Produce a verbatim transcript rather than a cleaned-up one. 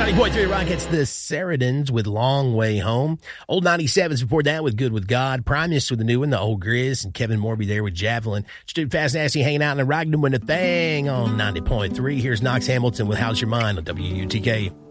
ninety point three Rockets, the Saradins with Long Way Home. Old ninety-sevens before that with Good With God. Primus with the new one, the Old Grizz, and Kevin Morby there with Javelin. Stu Fast Nasty hanging out in the Rockdom with a thing on ninety point three. Here's Knox Hamilton with How's Your Mind on W U T K.